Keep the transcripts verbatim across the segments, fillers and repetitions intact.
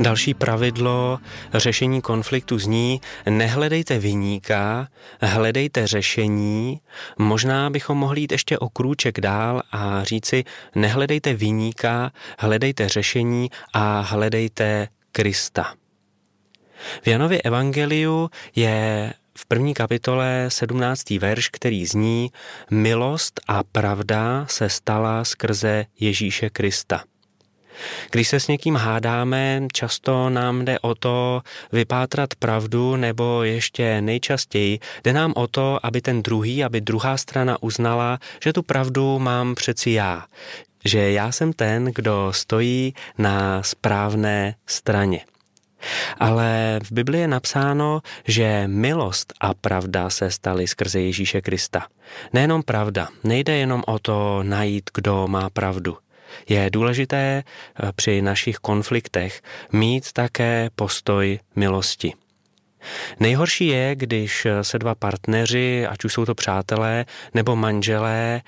Další pravidlo řešení konfliktu zní: nehledejte viníka, hledejte řešení. Možná bychom mohli jít ještě o krůček dál a říci: nehledejte viníka, hledejte řešení a hledejte Krista. V Janově evangeliu je v první kapitole sedmnáctý verš, který zní: milost a pravda se stala skrze Ježíše Krista. Když se s někým hádáme, často nám jde o to vypátrat pravdu, nebo ještě nejčastěji jde nám o to, aby ten druhý, aby druhá strana uznala, že tu pravdu mám přeci já. Že já jsem ten, kdo stojí na správné straně. Ale v Biblii je napsáno, že milost a pravda se staly skrze Ježíše Krista. Nejenom pravda, nejde jenom o to najít, kdo má pravdu. Je důležité při našich konfliktech mít také postoj milosti. Nejhorší je, když se dva partneři, ať už jsou to přátelé nebo manželé,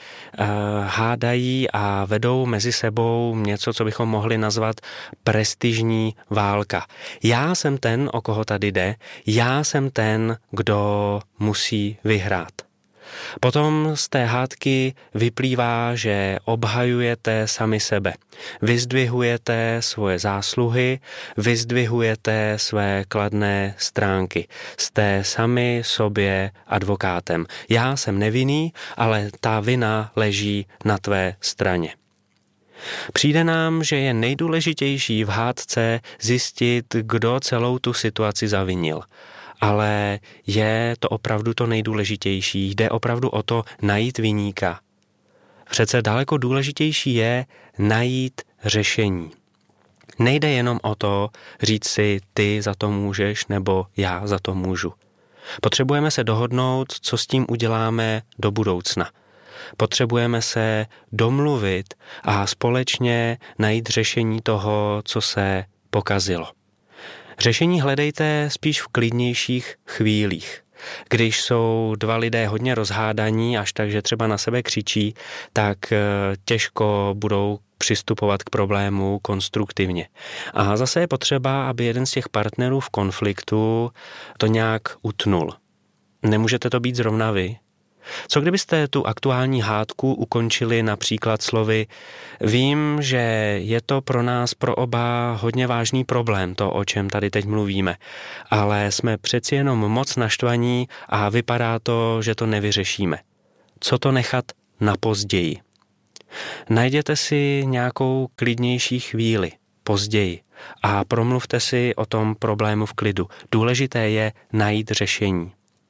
hádají a vedou mezi sebou něco, co bychom mohli nazvat prestižní válka. Já jsem ten, o koho tady jde, já jsem ten, kdo musí vyhrát. Potom z té hádky vyplývá, že obhajujete sami sebe. Vyzdvihujete svoje zásluhy, vyzdvihujete své kladné stránky. Jste sami sobě advokátem. Já jsem nevinný, ale ta vina leží na tvé straně. Přijde nám, že je nejdůležitější v hádce zjistit, kdo celou tu situaci zavinil. Ale je to opravdu to nejdůležitější. Jde opravdu o to najít viníka. Přece daleko důležitější je najít řešení. Nejde jenom o to říct si, ty za to můžeš nebo já za to můžu. Potřebujeme se dohodnout, co s tím uděláme do budoucna. Potřebujeme se domluvit a společně najít řešení toho, co se pokazilo. Řešení hledejte spíš v klidnějších chvílích. Když jsou dva lidé hodně rozhádaní, až tak, že třeba na sebe křičí, tak těžko budou přistupovat k problému konstruktivně. A zase je potřeba, aby jeden z těch partnerů v konfliktu to nějak utnul. Nemůžete to být zrovna vy. Co kdybyste tu aktuální hádku ukončili například slovy: vím, že je to pro nás, pro oba hodně vážný problém, to, o čem tady teď mluvíme, ale jsme přeci jenom moc naštvaní a vypadá to, že to nevyřešíme. Co to nechat na později? Najděte si nějakou klidnější chvíli, později, a promluvte si o tom problému v klidu. Důležité je najít řešení.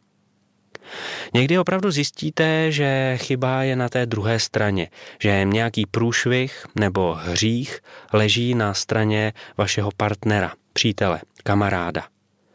Někdy opravdu zjistíte, že chyba je na té druhé straně, že nějaký průšvih nebo hřích leží na straně vašeho partnera, přítele, kamaráda.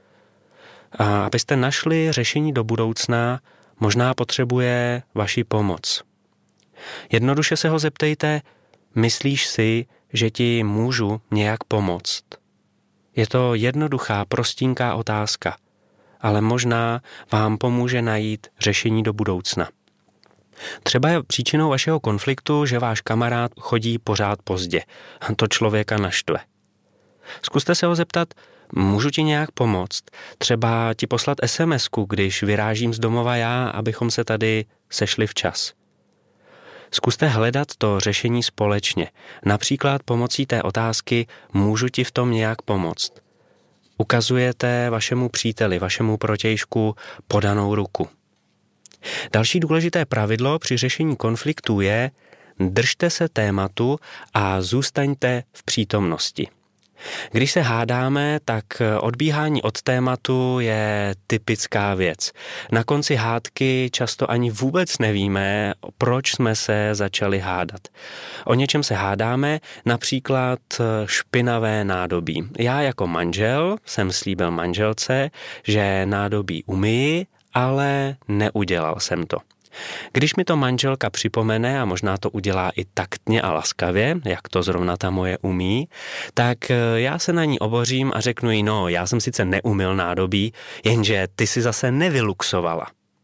A abyste našli řešení do budoucna, možná potřebuje vaši pomoc. Jednoduše se ho zeptejte: myslíš si, že ti můžu nějak pomoct? Je to jednoduchá, prostinká otázka, ale možná vám pomůže najít řešení do budoucna. Třeba je příčinou vašeho konfliktu, že váš kamarád chodí pořád pozdě. To člověka naštve. Zkuste se ho zeptat: můžu ti nějak pomoct? Třeba ti poslat es em esku, když vyrážím z domova já, abychom se tady sešli včas. Zkuste hledat to řešení společně, například pomocí té otázky: můžu ti v tom nějak pomoct? Ukazujete vašemu příteli, vašemu protějšku podanou ruku. Další důležité pravidlo při řešení konfliktů je: držte se tématu a zůstaňte v přítomnosti. Když se hádáme, tak odbíhání od tématu je typická věc. Na konci hádky často ani vůbec nevíme, proč jsme se začali hádat. O něčem se hádáme, například špinavé nádobí. Já jako manžel jsem slíbil manželce, že nádobí umyji, ale neudělal jsem to. Když mi to manželka připomene, a možná to udělá i taktně a laskavě, jak to zrovna ta moje umí, tak já se na ní obořím a řeknu jí: no, já jsem sice neumyl nádobí, jenže ty si zase nevyluxovala.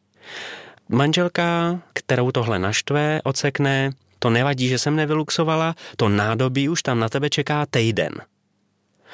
Manželka, kterou tohle naštve, odsekne: to nevadí, že jsem nevyluxovala, to nádobí už tam na tebe čeká týden.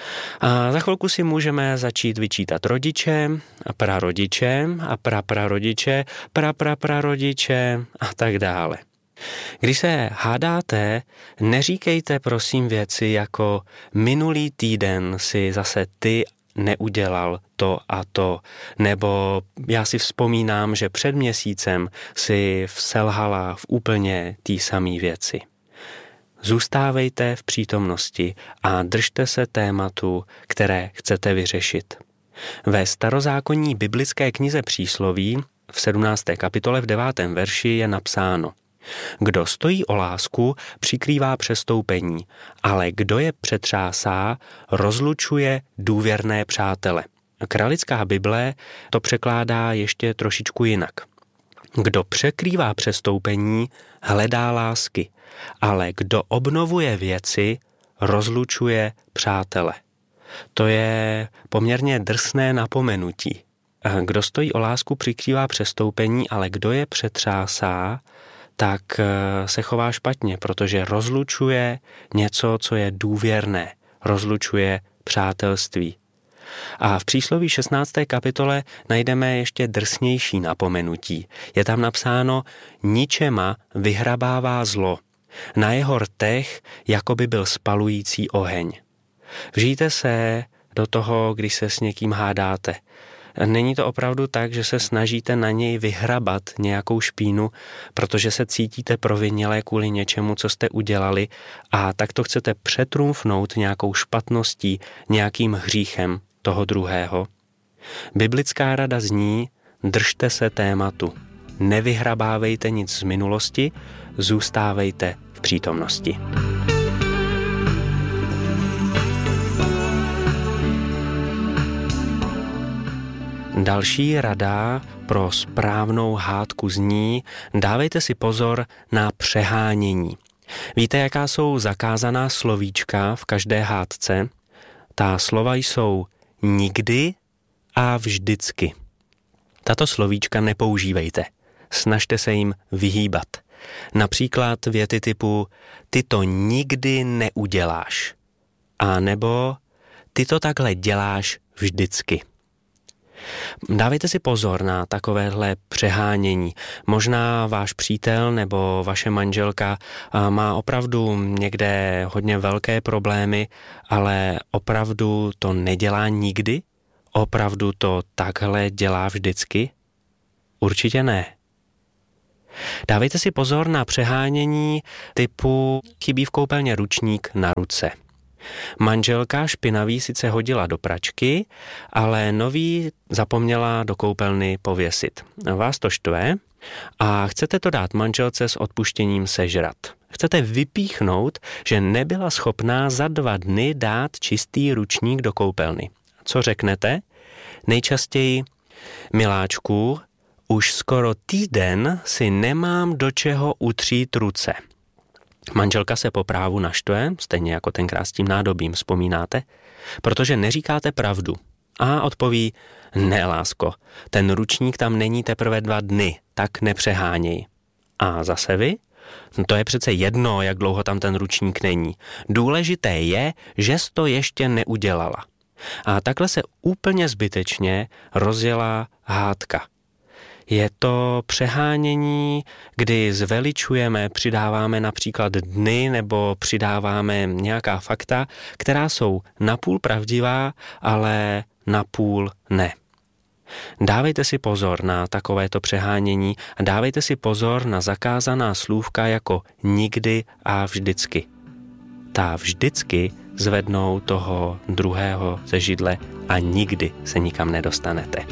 A za chvilku si můžeme začít vyčítat rodiče, a prarodiče a praprarodiče, prapraprarodiče a tak dále. Když se hádáte, neříkejte prosím věci jako minulý týden si zase ty neudělal to a to, nebo já si vzpomínám, že před měsícem si selhala v úplně té samé věci. Zůstávejte v přítomnosti a držte se tématu, které chcete vyřešit. Ve starozákonní biblické knize Přísloví v sedmnácté kapitole v devátém verši je napsáno: Kdo stojí o lásku, přikrývá přestoupení, ale kdo je přetřásá, rozlučuje důvěrné přátele. Kralická Bible to překládá ještě trošičku jinak. Kdo překrývá přestoupení, hledá lásky, ale kdo obnovuje věci, rozlučuje přátele. To je poměrně drsné napomenutí. Kdo stojí o lásku, přikrývá přestoupení, ale kdo je přetřásá, tak se chová špatně, protože rozlučuje něco, co je důvěrné, rozlučuje přátelství. A v Přísloví šestnácté kapitole najdeme ještě drsnější napomenutí. Je tam napsáno: ničema vyhrabává zlo, na jeho rtech jako by byl spalující oheň. Vžijte se do toho, když se s někým hádáte. Není to opravdu tak, že se snažíte na něj vyhrabat nějakou špínu, protože se cítíte provinilé kvůli něčemu, co jste udělali, a tak to chcete přetrumfnout nějakou špatností, nějakým hříchem toho druhého. Biblická rada zní: držte se tématu, nevyhrabávejte nic z minulosti, zůstávejte v přítomnosti. Další rada pro správnou hádku zní: dávejte si pozor na přehánění. Víte, jaká jsou zakázaná slovíčka v každé hádce? Ta slova jsou nikdy a vždycky. Tato slovíčka nepoužívejte. Snažte se jim vyhýbat. Například věty typu ty to nikdy neuděláš. A nebo ty to takhle děláš vždycky. Dávejte si pozor na takovéhle přehánění. Možná váš přítel nebo vaše manželka má opravdu někde hodně velké problémy, ale opravdu to nedělá nikdy? Opravdu to takhle dělá vždycky? Určitě ne. Dávejte si pozor na přehánění typu chybí v koupelně ručník na ruce. Manželka špinavý sice hodila do pračky, ale nový zapomněla do koupelny pověsit. Vás to štve a chcete to dát manželce s odpuštěním sežrat. Chcete vypíchnout, že nebyla schopná za dva dny dát čistý ručník do koupelny. Co řeknete? Nejčastěji: miláčku, už skoro týden si nemám do čeho utřít ruce. Manželka se po právu naštve, stejně jako tenkrát s tím nádobím, vzpomínáte, protože neříkáte pravdu. A odpoví: ne, lásko, ten ručník tam není teprve dva dny, tak nepřeháněj. A zase vy? No to je přece jedno, jak dlouho tam ten ručník není. Důležité je, že jsi to ještě neudělala. A takhle se úplně zbytečně rozjela hádka. Je to přehánění, kdy zveličujeme, přidáváme například dny nebo přidáváme nějaká fakta, která jsou napůl pravdivá, ale napůl ne. Dávejte si pozor na takovéto přehánění a dávejte si pozor na zakázaná slůvka jako nikdy a vždycky. Ta vždycky zvednou toho druhého ze židle a nikdy se nikam nedostanete.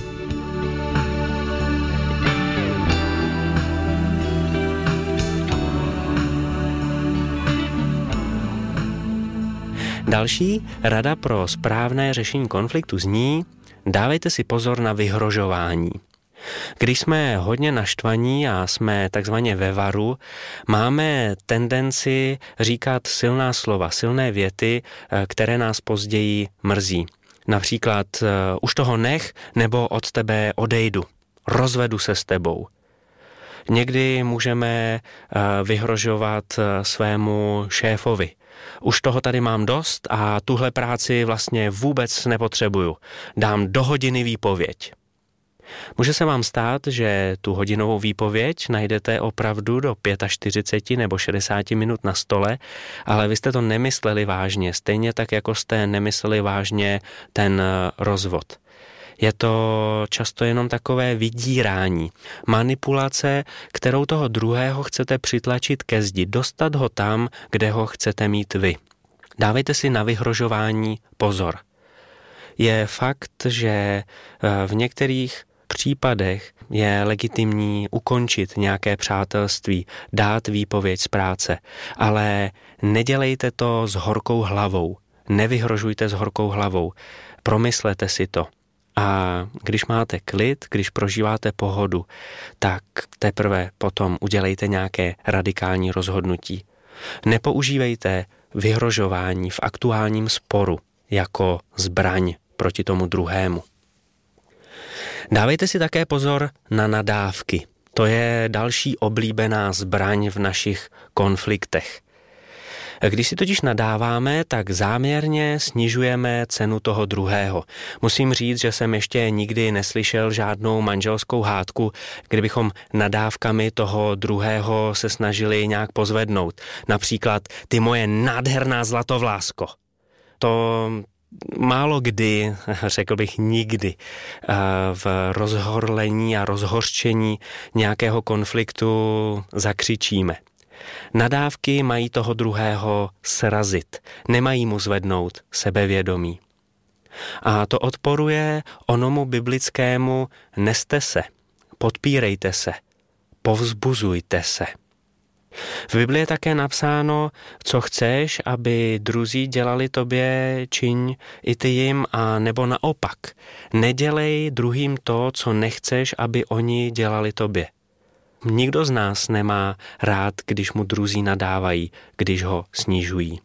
Další rada pro správné řešení konfliktu zní: dávejte si pozor na vyhrožování. Když jsme hodně naštvaní a jsme takzvaně ve varu, máme tendenci říkat silná slova, silné věty, které nás později mrzí. Například už toho nech, nebo od tebe odejdu, rozvedu se s tebou. Někdy můžeme vyhrožovat svému šéfovi. už toho tady mám dost a tuhle práci vlastně vůbec nepotřebuju. Dám do hodiny výpověď. Může se vám stát, že tu hodinovou výpověď najdete opravdu do čtyřicet pět nebo šedesát minut na stole, ale vy jste to nemysleli vážně, stejně tak, jako jste nemysleli vážně ten rozvod. Je to často jenom takové vydírání, manipulace, kterou toho druhého chcete přitlačit ke zdi, dostat ho tam, kde ho chcete mít vy. Dávejte si na vyhrožování pozor. Je fakt, že v některých případech je legitimní ukončit nějaké přátelství, dát výpověď z práce, ale nedělejte to s horkou hlavou, nevyhrožujte s horkou hlavou, promyslete si to. A když máte klid, když prožíváte pohodu, tak teprve potom udělejte nějaké radikální rozhodnutí. Nepoužívejte vyhrožování v aktuálním sporu jako zbraň proti tomu druhému. Dávejte si také pozor na nadávky. To je další oblíbená zbraň v našich konfliktech. Když si totiž nadáváme, tak záměrně snižujeme cenu toho druhého. Musím říct, že jsem ještě nikdy neslyšel žádnou manželskou hádku, kdybychom nadávkami toho druhého se snažili nějak pozvednout. Například, ty moje nádherná zlatovlásko. To málo kdy, řekl bych nikdy, v rozhorlení a rozhořčení nějakého konfliktu zakřičíme. Nadávky mají toho druhého srazit, nemají mu zvednout sebevědomí. A to odporuje onomu biblickému neste se, podpírejte se, povzbuzujte se. V Biblii je také napsáno, co chceš, aby druzí dělali tobě, čiň i ty jim, a nebo naopak. Nedělej druhým to, co nechceš, aby oni dělali tobě. Nikdo z nás nemá rád, když mu druzí nadávají, když ho snižují.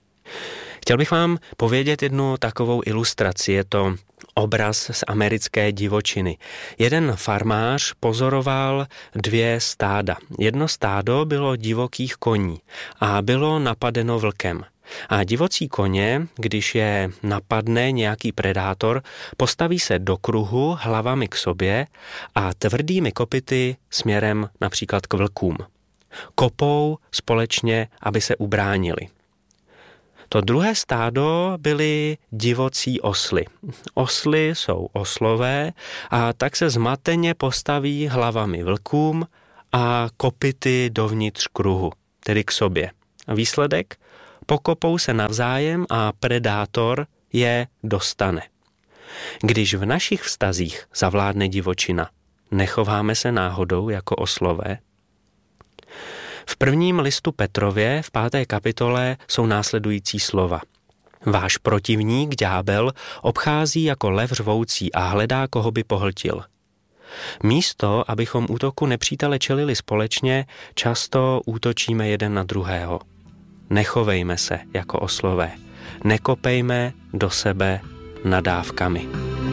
Chtěl bych vám povědět jednu takovou ilustraci, je to obraz z americké divočiny. Jeden farmář pozoroval dvě stáda. Jedno stádo bylo divokých koní a bylo napadeno vlkem. A divocí koně, když je napadne nějaký predátor, postaví se do kruhu hlavami k sobě a tvrdými kopyty směrem například k vlkům. Kopou společně, aby se ubránili. To druhé stádo byly divocí osly. Osly jsou oslové a tak se zmateně postaví hlavami vlkům a kopyty dovnitř kruhu, tedy k sobě. A výsledek? Pokopou se navzájem a predátor je dostane. Když v našich vztazích zavládne divočina, nechováme se náhodou jako oslové? V prvním listu Petrově v páté kapitole jsou následující slova. Váš protivník, ďábel, obchází jako lev řvoucí a hledá, koho by pohltil. Místo, abychom útoku nepřítele čelili společně, často útočíme jeden na druhého. Nechovejme se jako oslové. Nekopejme do sebe nadávkami.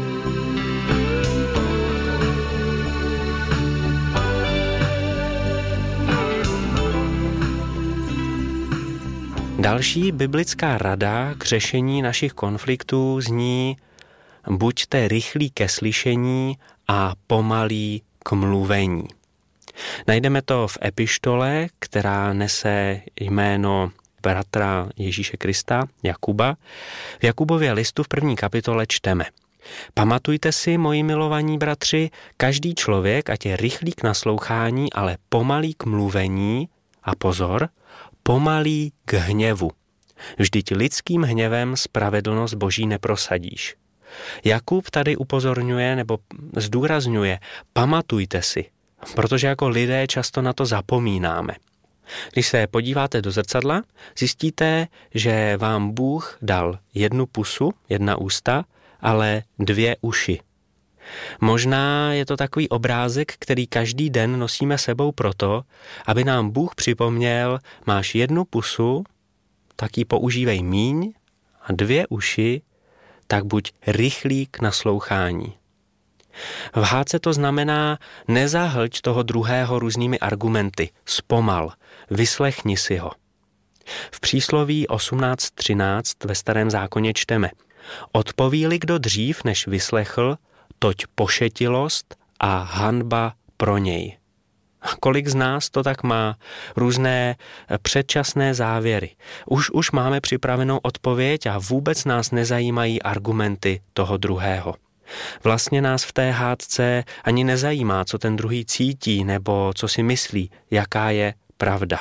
Další biblická rada k řešení našich konfliktů zní: buďte rychlí ke slyšení a pomalí k mluvení. Najdeme to v epištole, která nese jméno bratra Ježíše Krista, Jakuba. V Jakubově listu v první kapitole čteme: Pamatujte si, moji milovaní bratři, každý člověk, ať je rychlý k naslouchání, ale pomalý k mluvení, a pozor, pomalý k hněvu. Vždyť lidským hněvem spravedlnost Boží neprosadíš. Jakub tady upozorňuje nebo zdůrazňuje, pamatujte si, protože jako lidé často na to zapomínáme. Když se podíváte do zrcadla, zjistíte, že vám Bůh dal jednu pusu, jedna ústa, ale dvě uši. Možná je to takový obrázek, který každý den nosíme sebou proto, aby nám Bůh připomněl, máš jednu pusu, tak ji používej míň, a dvě uši, tak buď rychlý k naslouchání. V hádce to znamená, nezahlť toho druhého různými argumenty, zpomal, vyslechni si ho. V přísloví osmnáct třináct ve Starém zákoně čteme: Odpoví-li kdo dřív, než vyslechl, toť pošetilost a hanba pro něj. Kolik z nás to tak má? Různé předčasné závěry. Už už máme připravenou odpověď a vůbec nás nezajímají argumenty toho druhého. Vlastně nás v té hádce ani nezajímá, co ten druhý cítí nebo co si myslí, jaká je pravda.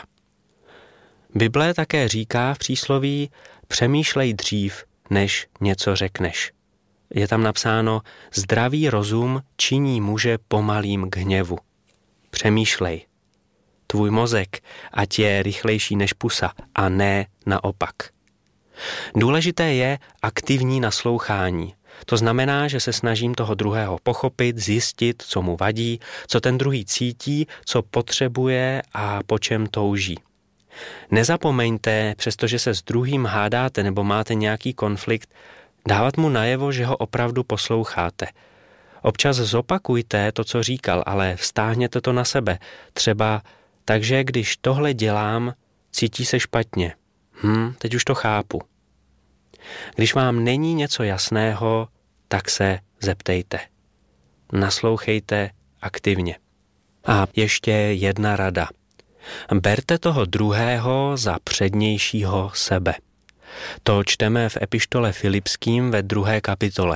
Bible také říká v přísloví: přemýšlej dřív, než něco řekneš. Je tam napsáno: zdravý rozum činí muže pomalým k hněvu. Přemýšlej. Tvůj mozek ať je rychlejší než pusa a ne naopak. Důležité je aktivní naslouchání. To znamená, že se snažím toho druhého pochopit, zjistit, co mu vadí, co ten druhý cítí, co potřebuje a po čem touží. Nezapomeňte, přestože se s druhým hádáte nebo máte nějaký konflikt, dávat mu najevo, že ho opravdu posloucháte. Občas zopakujte to, co říkal, ale vztáhněte to na sebe. Třeba: takže když tohle dělám, cítí se špatně. Hm, teď už to chápu. Když vám není něco jasného, tak se zeptejte. Naslouchejte aktivně. A ještě jedna rada. Berte toho druhého za přednějšího sebe. To čteme v epištole Filipským ve druhé kapitole.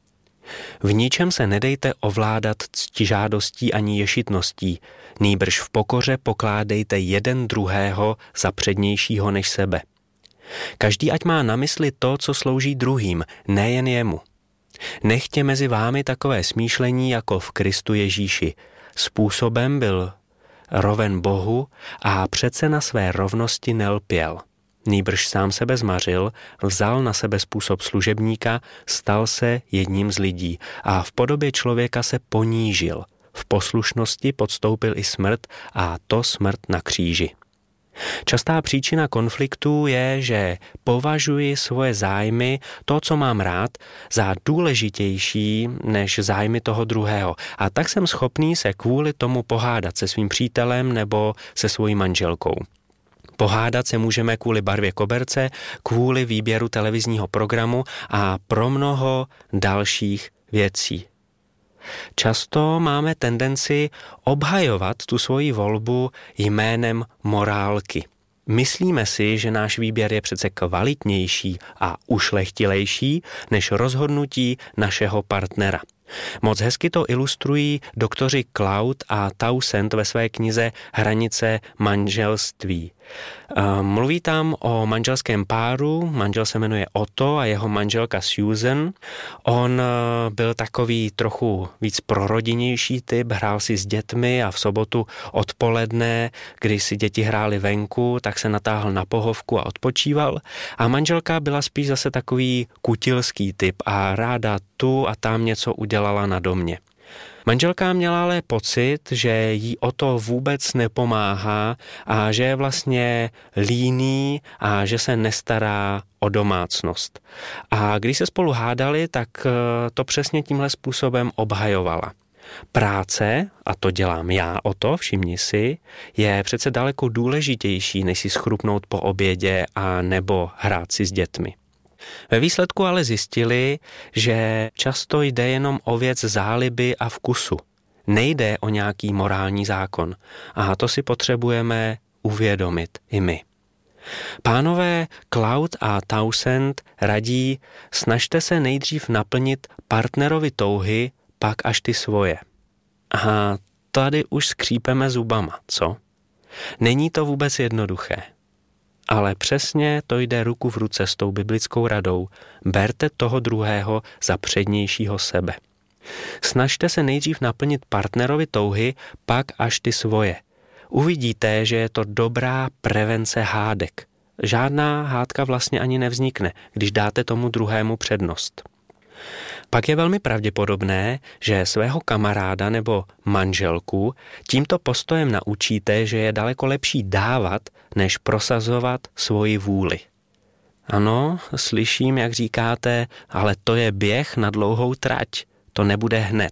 V ničem se nedejte ovládat ctižádostí ani ješitností, nýbrž v pokoře pokládejte jeden druhého za přednějšího než sebe. Každý ať má na mysli to, co slouží druhým, nejen jemu. Nechtě mezi vámi takové smýšlení jako v Kristu Ježíši. Způsobem byl roven Bohu a přece na své rovnosti nelpěl. Nýbrž sám sebe zmařil, vzal na sebe způsob služebníka, stal se jedním z lidí a v podobě člověka se ponížil. V poslušnosti podstoupil i smrt, a to smrt na kříži. Častá příčina konfliktů je, že považuji svoje zájmy, to, co mám rád, za důležitější než zájmy toho druhého. A tak jsem schopný se kvůli tomu pohádat se svým přítelem nebo se svojí manželkou. Pohádat se můžeme kvůli barvě koberce, kvůli výběru televizního programu a pro mnoho dalších věcí. Často máme tendenci obhajovat tu svoji volbu jménem morálky. Myslíme si, že náš výběr je přece kvalitnější a ušlechtilejší než rozhodnutí našeho partnera. Moc hezky to ilustrují doktoři Cloud a Townsend ve své knize Hranice manželství. Mluví tam o manželském páru, manžel se jmenuje Otto a jeho manželka Susan. On byl takový trochu víc prorodinnější typ, hrál si s dětmi a v sobotu odpoledne, když si děti hrály venku, tak se natáhl na pohovku a odpočíval. A manželka byla spíš zase takový kutilský typ a ráda tu a tam něco udělala na domě. Manželka měla ale pocit, že jí o to vůbec nepomáhá a že je vlastně líný a že se nestará o domácnost. A když se spolu hádali, tak to přesně tímhle způsobem obhajovala. Práce, a to dělám já o to, všimni si, je přece daleko důležitější, než si schrupnout po obědě a nebo hrát si s dětmi. Ve výsledku ale zjistili, že často jde jenom o věc záliby a vkusu. Nejde o nějaký morální zákon. A to si potřebujeme uvědomit i my. Pánové Cloud a Townsend radí: snažte se nejdřív naplnit partnerovi touhy, pak až ty svoje. A tady už skřípeme zubama, co? Není to vůbec jednoduché. Ale přesně to jde ruku v ruce s tou biblickou radou. Berte toho druhého za přednějšího sebe. Snažte se nejdřív naplnit partnerovi touhy, pak až ty svoje. Uvidíte, že je to dobrá prevence hádek. Žádná hádka vlastně ani nevznikne, když dáte tomu druhému přednost. Pak je velmi pravděpodobné, že svého kamaráda nebo manželku tímto postojem naučíte, že je daleko lepší dávat, než prosazovat svoji vůli. Ano, slyším, jak říkáte, ale to je běh na dlouhou trať, to nebude hned.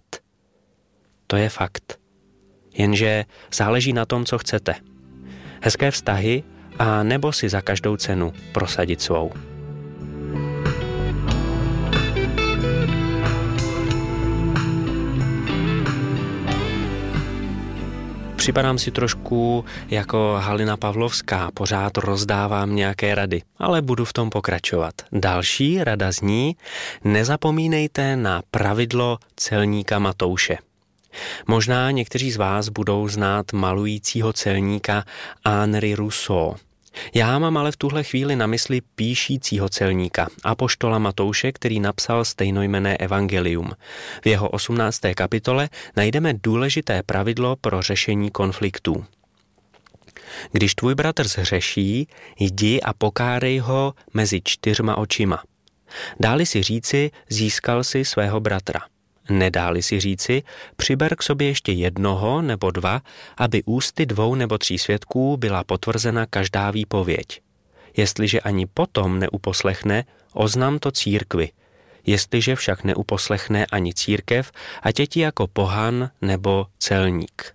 To je fakt. Jenže záleží na tom, co chcete. Hezké vztahy a nebo si za každou cenu prosadit svou. Připadám si trošku jako Halina Pavlovská, pořád rozdávám nějaké rady, ale budu v tom pokračovat. Další rada zní, nezapomínejte na pravidlo celníka Matouše. Možná někteří z vás budou znát malujícího celníka Henri Rousseau. Já mám ale v tuhle chvíli na mysli píšícího celníka, apoštola Matouše, který napsal stejnojmenné evangelium. V jeho osmnácté kapitole najdeme důležité pravidlo pro řešení konfliktů. Když tvůj bratr zhřeší, jdi a pokárej ho mezi čtyřma očima. Dáli si říci, získal si svého bratra. Nedáli si říci, přiber k sobě ještě jednoho nebo dva, aby ústy dvou nebo tří svědků byla potvrzena každá výpověď. Jestliže ani potom neuposlechne, oznam to církvi. Jestliže však neuposlechne ani církev, ať je ti jako pohan nebo celník.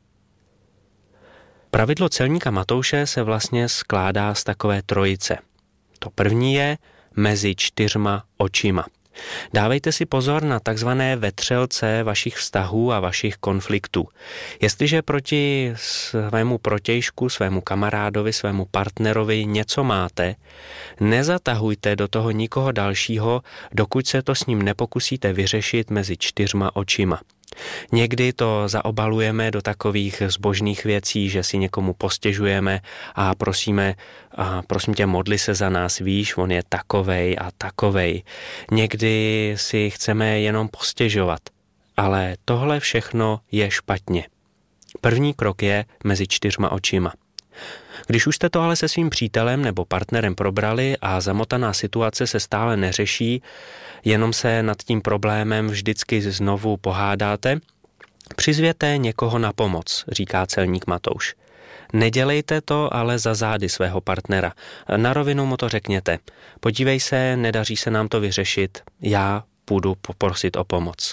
Pravidlo celníka Matouše se vlastně skládá z takové trojice. To první je mezi čtyřma očima. Dávejte si pozor na takzvané vetřelce vašich vztahů a vašich konfliktů. Jestliže proti svému protějšku, svému kamarádovi, svému partnerovi něco máte, nezatahujte do toho nikoho dalšího, dokud se to s ním nepokusíte vyřešit mezi čtyřma očima. Někdy to zaobalujeme do takových zbožných věcí, že si někomu postěžujeme a prosíme, a prosím tě, modli se za nás, víš, on je takovej a takovej. Někdy si chceme jenom postěžovat, ale tohle všechno je špatně. První krok je mezi čtyřma očima. Když už jste to ale se svým přítelem nebo partnerem probrali a zamotaná situace se stále neřeší, jenom se nad tím problémem vždycky znovu pohádáte, přizvěte někoho na pomoc, říká celník Matouš. Nedělejte to ale za zády svého partnera. Na rovinu mu to řekněte. Podívej se, nedaří se nám to vyřešit, já půjdu poprosit o pomoc.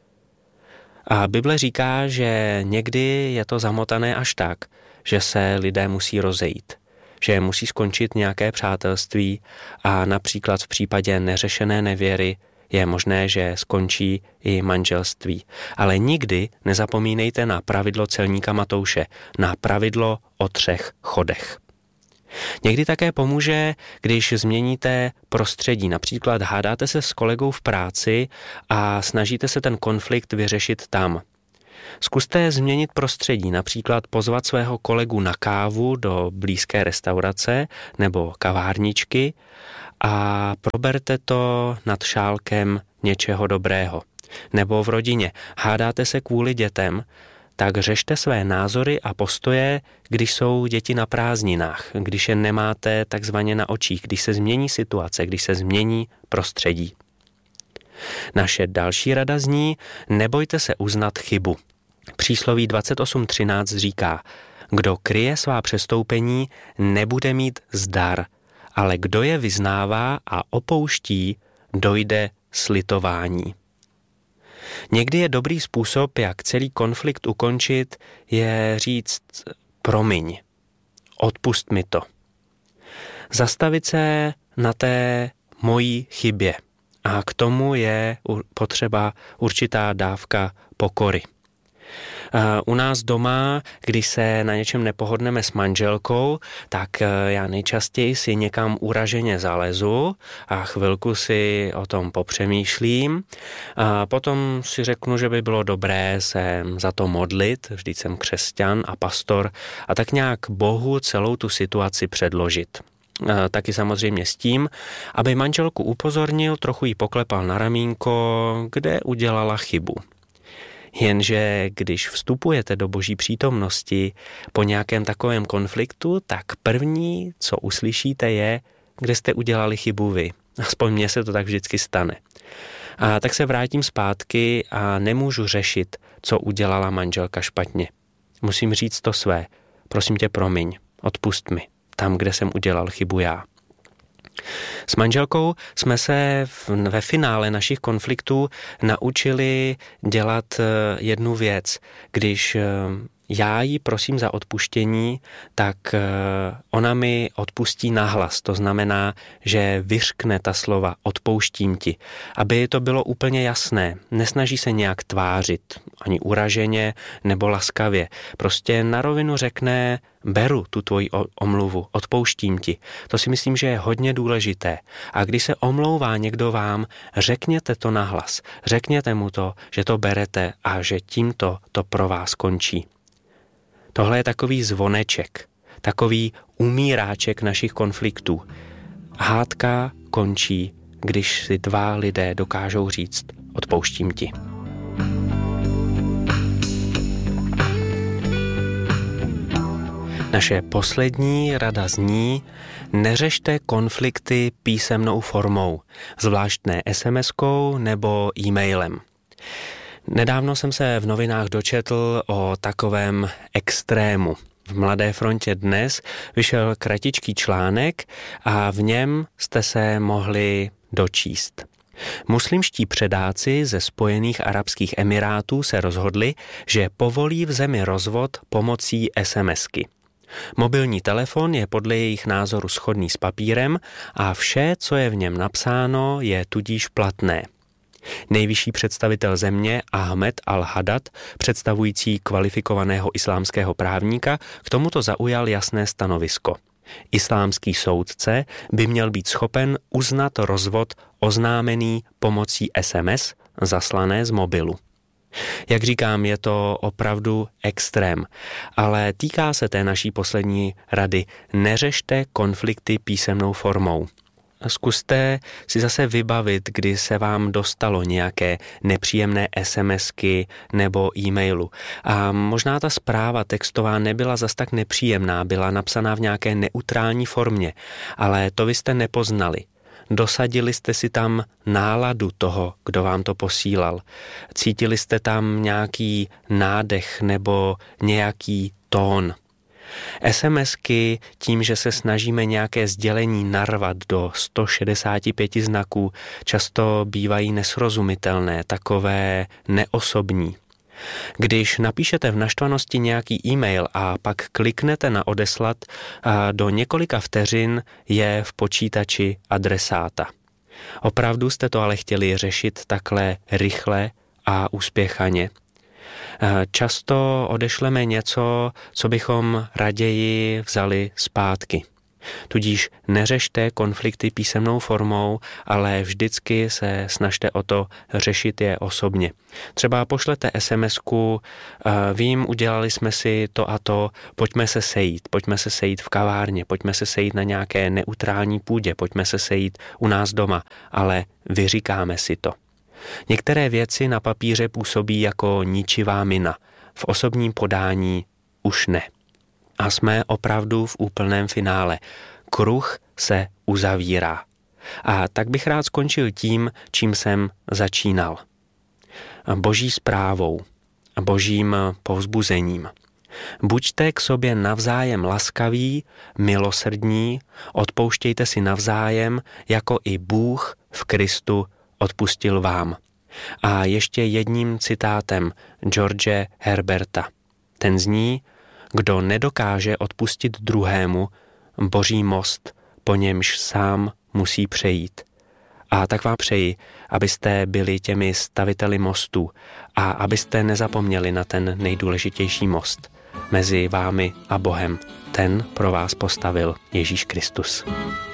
A Bible říká, že někdy je to zamotané až tak, že se lidé musí rozejít, že musí skončit nějaké přátelství a například v případě neřešené nevěry je možné, že skončí i manželství. Ale nikdy nezapomínejte na pravidlo celníka Matouše, na pravidlo o třech chodech. Někdy také pomůže, když změníte prostředí. Například hádáte se s kolegou v práci a snažíte se ten konflikt vyřešit tam. Zkuste změnit prostředí, například pozvat svého kolegu na kávu do blízké restaurace nebo kavárničky a proberte to nad šálkem něčeho dobrého. Nebo v rodině hádáte se kvůli dětem, tak řešte své názory a postoje, když jsou děti na prázdninách, když je nemáte takzvaně na očích, když se změní situace, když se změní prostředí. Naše další rada zní, nebojte se uznat chybu. Přísloví dvacet osm třináct říká, kdo kryje svá přestoupení, nebude mít zdar, ale kdo je vyznává a opouští, dojde slitování. Někdy je dobrý způsob, jak celý konflikt ukončit, je říct promiň, odpusť mi to. Zastavit se na té mojí chybě a k tomu je potřeba určitá dávka pokory. U nás doma, když se na něčem nepohodneme s manželkou, tak já nejčastěji si někam uraženě zalezu a chvilku si o tom popřemýšlím. A potom si řeknu, že by bylo dobré se za to modlit, vždyť jsem křesťan a pastor, a tak nějak Bohu celou tu situaci předložit. Taky samozřejmě s tím, aby manželku upozornil, trochu jí poklepal na ramínko, kde udělala chybu. Jenže když vstupujete do Boží přítomnosti po nějakém takovém konfliktu, tak první, co uslyšíte, je, kde jste udělali chybu vy. Aspoň mně se to tak vždycky stane. A tak se vrátím zpátky a nemůžu řešit, co udělala manželka špatně. Musím říct to své. Prosím tě, promiň, odpusť mi, tam, kde jsem udělal chybu já. S manželkou jsme se ve finále našich konfliktů naučili dělat jednu věc. Když já ji prosím za odpuštění, tak ona mi odpustí nahlas. To znamená, že vyřkne ta slova odpouštím ti, aby to bylo úplně jasné. Nesnaží se nějak tvářit, ani uraženě nebo laskavě. Prostě na rovinu řekne, beru tu tvoji omluvu, odpouštím ti. To si myslím, že je hodně důležité. A když se omlouvá někdo vám, řekněte to nahlas. Řekněte mu to, že to berete a že tímto to pro vás končí. Tohle je takový zvoneček, takový umíráček našich konfliktů. Hádka končí, když si dva lidé dokážou říct odpouštím ti. Naše poslední rada zní, neřešte konflikty písemnou formou, zvlášť ne es em eskou nebo e-mailem. Nedávno jsem se v novinách dočetl o takovém extrému. V Mladé frontě dnes vyšel kratičký článek a v něm jste se mohli dočíst. Muslimští předáci ze Spojených arabských emirátů se rozhodli, že povolí v zemi rozvod pomocí SMSky. Mobilní telefon je podle jejich názoru shodný s papírem a vše, co je v něm napsáno, je tudíž platné. Nejvyšší představitel země Ahmed al-Haddad, představující kvalifikovaného islámského právníka, k tomuto zaujal jasné stanovisko. Islámský soudce by měl být schopen uznat rozvod oznámený pomocí es em es zaslané z mobilu. Jak říkám, je to opravdu extrém, ale týká se té naší poslední rady. Neřešte konflikty písemnou formou. Zkuste si zase vybavit, kdy se vám dostalo nějaké nepříjemné SMSky nebo e-mailu. A možná ta zpráva textová nebyla zas tak nepříjemná, byla napsaná v nějaké neutrální formě, ale to vy jste nepoznali. Dosadili jste si tam náladu toho, kdo vám to posílal. Cítili jste tam nějaký nádech nebo nějaký tón. SMSky tím, že se snažíme nějaké sdělení narvat do sto šedesát pět znaků, často bývají nesrozumitelné, takové neosobní. Když napíšete v naštvanosti nějaký e-mail a pak kliknete na odeslat, a do několika vteřin je v počítači adresáta. Opravdu jste to ale chtěli řešit takhle rychle a uspěchaně. Často odešleme něco, co bychom raději vzali zpátky. Tudíž neřešte konflikty písemnou formou, ale vždycky se snažte o to řešit je osobně. Třeba pošlete SMSku, vím, udělali jsme si to a to, pojďme se sejít, pojďme se sejít v kavárně, pojďme se sejít na nějaké neutrální půdě, pojďme se sejít u nás doma, ale vyříkáme si to. Některé věci na papíře působí jako ničivá mina, v osobním podání už ne. A jsme opravdu v úplném finále. Kruh se uzavírá. A tak bych rád skončil tím, čím jsem začínal. Boží zprávou, božím povzbuzením. Buďte k sobě navzájem laskaví, milosrdní, odpouštějte si navzájem, jako i Bůh v Kristu odpustil vám. A ještě jedním citátem George Herberta. Ten zní, kdo nedokáže odpustit druhému, boří most, po němž sám musí přejít. A tak vám přeji, abyste byli těmi staviteli mostů a abyste nezapomněli na ten nejdůležitější most mezi vámi a Bohem. Ten pro vás postavil Ježíš Kristus.